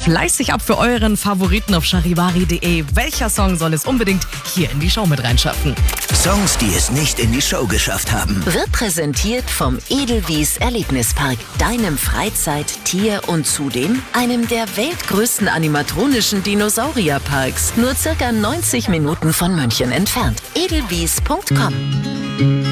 fleißig ab für euren Favoriten auf charivari.de. Welcher Song soll es unbedingt hier in die Show mit reinschaffen? Songs, die es nicht in die Show geschafft haben. Wird präsentiert vom Edelwies Erlebnispark, deinem Freizeit-, Tier- und zudem einem der weltgrößten animatronischen Dinosaurierparks. Nur circa 90 Minuten von München entfernt. edelwies.com